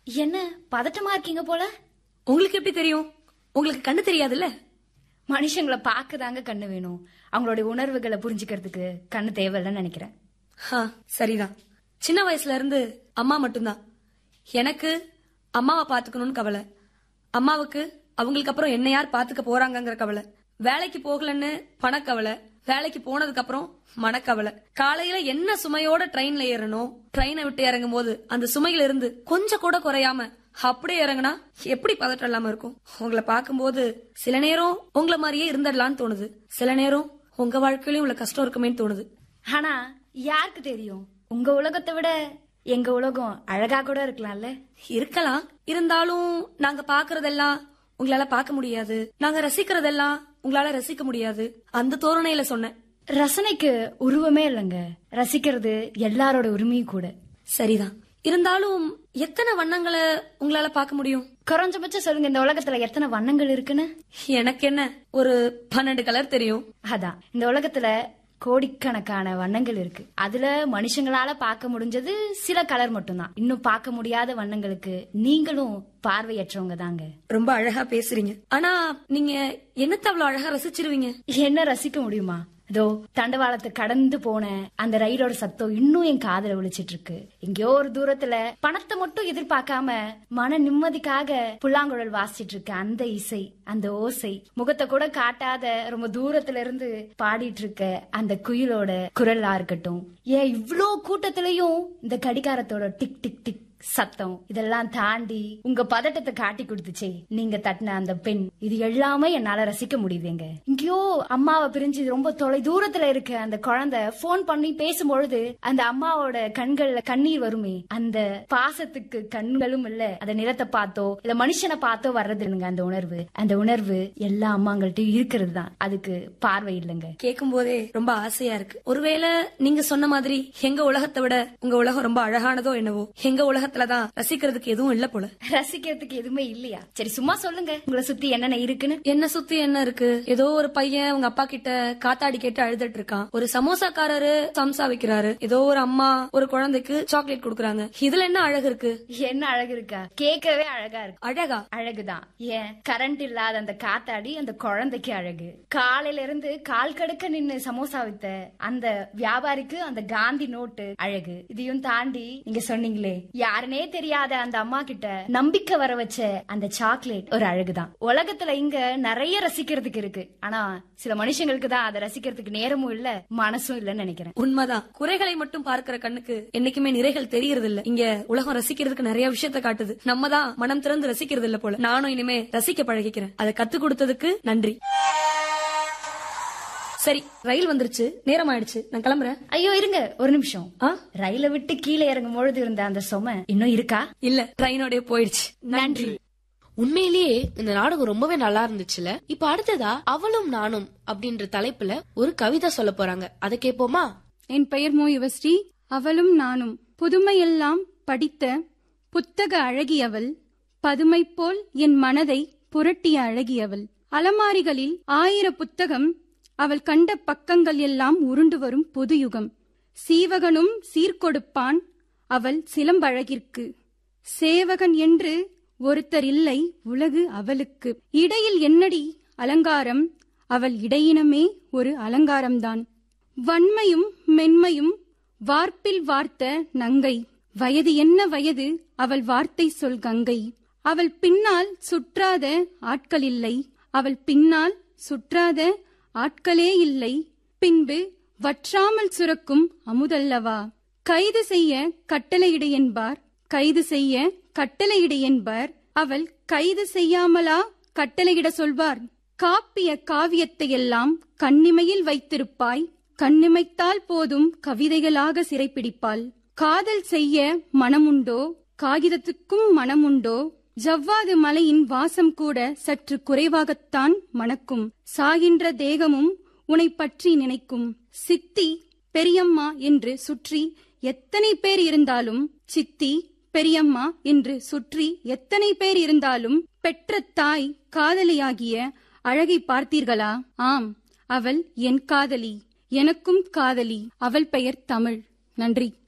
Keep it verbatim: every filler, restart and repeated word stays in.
என்ன பதட்டமா இருக்கீங்க போல? உங்களுக்கு எப்படி தெரியும்? உங்களுக்கு கண்ணு தெரியாதுல்ல? மனுஷங்களை பாக்கதாங்க கண்ணு வேணும். அவங்களுடைய உணர்வுகளை புரிஞ்சுக்கிறதுக்கு கண்ணு தேவையில்லைன்னு நினைக்கிறேன். சரிதான். சின்ன வயசுல இருந்து அம்மா மட்டும்தான். எனக்கு அம்மாவை பாத்துக்கணும்னு கவலை, அம்மாவுக்கு அவங்களுக்கு அப்புறம் என்ன யார் பாத்துக்க போறாங்கிற கவலை, வேலைக்கு போகலன்னு பணக்கவலை, வேலைக்கு போனதுக்கு அப்புறம் மனக்கவலை. காலையில என்ன சுமையோட ட்ரெயின்ல ஏறணும், ட்ரெயினை விட்டு இறங்கும் போது அந்த சுமையில இருந்து கொஞ்சம் கூட குறையாம அப்படியே இறங்குனா எப்படி பதட்டம் இல்லாம இருக்கும்? உங்களை பார்க்கும்போது சில நேரம் உங்களை மாதிரியே இருந்துடலான்னு தோணுது, சில நேரம் உங்க வாழ்க்கையிலும் உள்ள கஷ்டம் இருக்குமேன்னு தோணுது. ஆனா யாருக்கு தெரியும், உங்க உலகத்தை விட எங்க உலகம் அழகா கூட இருக்கலாம்ல. இருக்கலாம். இருந்தாலும் நாங்க பாக்குறதெல்லாம் உங்களால பார்க்க முடியாது, நாங்க ரசிக்கிறதெல்லாம் உங்களால ரசிக்க முடியாது. அந்த தோரணையில சொன்னேன். ரசனைக்கு உருவமே இல்லைங்க, ரசிக்கிறது எல்லாரோட உரிமையும் கூட. சரிதான். இருந்தாலும் எத்தனை வண்ணங்களை உங்களால பார்க்க முடியும்? குறைஞ்சபட்சம் சொல்லுங்க, இந்த உலகத்துல எத்தனை வண்ணங்கள் இருக்குன்னு. எனக்கு என்ன, ஒரு பன்னெண்டு கலர் தெரியும். அதான், இந்த உலகத்துல கோடிக்கணக்கான வண்ணங்கள் இருக்கு. அதுல மனுஷங்களால பார்க்க முடிஞ்சது சில கலர் மட்டும்தான். இன்னும் பார்க்க முடியாத வண்ணங்களுக்கு நீங்களும் பார்வையற்றவங்க தாங்க. ரொம்ப அழகா பேசுறீங்க. ஆனா நீங்க என்னத்த அவ்வளவு அழகா ரசிச்சிருவீங்க? என்ன ரசிக்க முடியுமா? இதோ தண்டவாளத்தை கடந்து போன அந்த ரயிலோட சத்தம் இன்னும் என் காதுல ஒலிச்சிட்டு இருக்கு. எங்கயோ ஒரு தூரத்துல பணத்தை மட்டும் எதிர்பார்க்காம மன நிம்மதிக்காக புல்லாங்குழல் வாசிச்சிட்டு இருக்க அந்த இசை, அந்த ஓசை, முகத்தை கூட காட்டாத ரொம்ப தூரத்துல இருந்து பாடிட்டு இருக்க அந்த குயிலோட குரலா இருக்கட்டும், ஏன் இவ்ளோ கூட்டத்திலயும் இந்த கடிகாரத்தோட டிக் டிக் டிக் சத்தம், இதெல்லாம் தாண்டி உங்க பதட்டத்தை காட்டி கொடுத்துச்சே நீங்க தட்டின அந்த பெண், இது எல்லாமே என்னால ரசிக்க முடியுதுங்க. இங்கயோ அம்மாவை பிரிஞ்சு ரொம்ப தொலை தூரத்துல இருக்க அந்த குழந்தை போன் பண்ணி பேசும்பொழுது அந்த அம்மாவோட கண்கள்ல கண்ணீர் வருமே, அந்த பாசத்துக்கு கண்களும் இல்ல, அந்த நிறத்தை பார்த்தோ இல்ல மனுஷனை பார்த்தோ வர்றது இல்லைங்க அந்த உணர்வு. அந்த உணர்வு எல்லா அம்மாங்கள்ட்டையும் இருக்கிறது தான், அதுக்கு பார்வை இல்லைங்க. கேட்கும் போதே ரொம்ப ஆசையா இருக்கு. ஒருவேளை நீங்க சொன்ன மாதிரி எங்க உலகத்தை விட உங்க உலகம் ரொம்ப அழகானதோ என்னவோ. எங்க உலகத்துலதான் ரசிக்கிறதுக்கு எதுவும் இல்ல போல. ரசிக்கிறதுக்கு எதுவுமே இல்லையா? சரி சும்மா சொல்லுங்க, உங்களை சுத்தி என்னென்ன இருக்குன்னு. என்ன சுத்தி என்ன இருக்கு? ஏதோ ஒரு பையன் உங்க அப்பா கிட்ட காத்தாடி கேட்டு அழுதுட்டு இருக்கான். ஒரு சமோசாக்காரரு சம்சா வைக்கிறாரு. ஏதோ ஒரு அம்மா ஒரு குழந்தைக்கு சாக்லேட் கொடுக்கறாங்க. இதுல என்ன அழகு இருக்கு? என்ன அழகு இருக்கா? கேட்கவே அழகா இருக்கு. அழகா? அழகுதான். ஏன் கரண்ட் இல்லாத அந்த காத்தாடி அந்த குழந்தைக்கு அழகு. காலையில இருந்து கால் கடுக்க நின்னு சமோசா வித்த அந்த வியாபாரிக்கு அந்த காந்தி நோட்டு அழகு. இதையும் தாண்டி நீங்க சொன்னீங்களே யாருனே தெரியாத அந்த அம்மா கிட்ட நம்பிக்கை வர வச்ச அந்த சாக்லேட் ஒரு அழகுதான். உலகத்துல இங்க நிறைய ரசிக்கிறதுக்கு இருக்கு, ஆனா சில மனுஷங்களுக்கு தான் அதை ரசிக்கிறதுக்கு நேரமும் இல்ல மனசும் இல்லன்னு நினைக்கிறேன். உண்மைதான். குறைகளை மட்டும் பார்க்கிற கண்ணுக்கு என்னைக்குமே நிறைகள் தெரியறது இல்ல. இங்க உலகம் ரசிக்கிறதுக்கு நிறைய விஷயத்த காட்டுது, நம்ம தான் மனம் திறந்து ரசிக்கிறது இல்ல போல. நானும் இனிமே ரசிக்க பழகிக்கிறேன். அதை கத்து கொடுத்ததுக்கு நன்றி. சரி, ரயில் வந்துருச்சு, நேரம் ஆயிடுச்சு, நான் கிளம்புறேன். ஐயோ இருங்க ஒரு நிமிஷம். ரயில விட்டு கீழே இறங்கும் பொழுது இருந்த அந்த சுமை இன்னும் இருக்கா? இல்ல, ட்ரெயினோட போயிடுச்சு. நன்றி. உண்மையிலேயே இந்த நாடகம் ரொம்பவே நல்லா இருந்துச்சுல. இப்ப அடுத்ததா அவளும் நானும் அப்படின்ற தலைப்புல ஒரு கவிதை சொல்ல போறாங்க, அதை கேட்போமா? என் பெயர் மோ யுவஸ்ரீ. அவளும் நானும். புதுமையெல்லாம் படித்த புத்தக அழகியவள், பதுமை போல் என் மனதை புரட்டிய அழகியவள். அலமாரிகளில் ஆயிர புத்தகம், அவள் கண்ட பக்கங்கள் எல்லாம் உருண்டு வரும் புது யுகம். சீவகனும் சீர்கொடுப்பான் அவள் சிலம்பழகிற்கு. சேவகன் என்று ஒருத்தர் இல்லை உலகு அவளுக்கு. இடையில் என்னடி அலங்காரம், அவள் இடையினமே ஒரு அலங்காரம்தான். வன்மையும் மென்மையும் வார்ப்பில் வார்த்த நங்கை. வயது என்ன வயது, அவள் வார்த்தை சொல் கங்கை. அவள் பின்னால் சுற்றாத ஆட்கள் இல்லை, அவள் பின்னால் சுற்றாத ஆட்களே இல்லை. பின்பு வற்றாமல் சுரக்கும் அமுதல்லவா. கைது செய்ய கட்டளையிடு என்பார், கைது செய்ய கட்டளையிடு என்பார். அவள் கைது செய்யாமலா கட்டளையிட சொல்வார். காப்பிய காவியத்தை எல்லாம் கண்ணிமையில் வைத்திருப்பாய், கண்ணிமைத்தால் போதும் கவிதைகளாக சிறைப்பிடிப்பாள். காதல் செய்ய மனமுண்டோ, காகிதத்துக்கும் மனமுண்டோ. ஜவ்வாது மலையின் வாசம் கூட சற்று குறைவாகத்தான் மணக்கும். சாகின்ற தேகமும் உன்னை பற்றி நினைக்கும். சித்தி பெரியம்மா என்று சுற்றி எத்தனை பேர் இருந்தாலும், சித்தி பெரியம்மா என்று சுற்றி எத்தனை பேர் இருந்தாலும், பெற்ற தாய் காதலியாகிய அழகை பார்த்தீர்களா? ஆம், அவள் என் காதலி, எனக்கும் காதலி. அவள் பெயர் தமிழ். நன்றி.